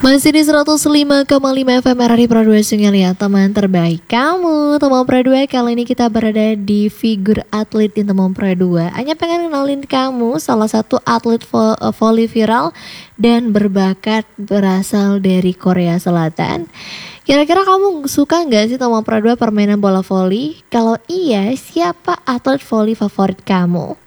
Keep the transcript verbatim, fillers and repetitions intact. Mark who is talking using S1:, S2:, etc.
S1: Masih di seratus lima koma lima F M R R I Pro dua Sungai Liat, teman terbaik kamu. Teman Pro dua, kali ini kita berada di figur atlet di Teman Pro dua. Hanya pengen kenalin kamu salah satu atlet vo- volley viral dan berbakat berasal dari Korea Selatan. Kira-kira kamu suka nggak sih Teman Pro dua permainan bola volley? Kalau iya, siapa atlet volley favorit kamu?